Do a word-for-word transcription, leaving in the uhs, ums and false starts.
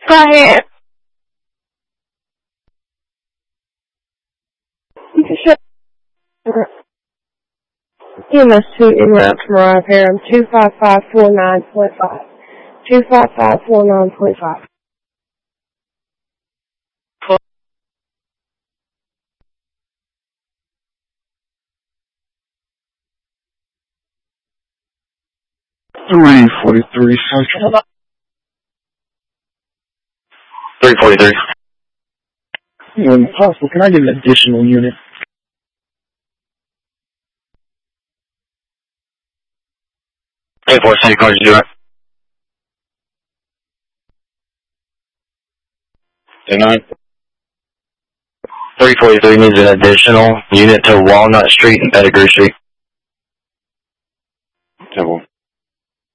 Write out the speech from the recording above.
Go ahead. You can shut. E M S two en route to Mariah Perham, two five five four nine point five. two five five four nine point five. three forty-three Central. three forty-three. When possible, can I get an additional unit? eight four six, how did you do it? ten nine. three forty-three needs an additional unit to Walnut Street and Pettigrew Street. ten one.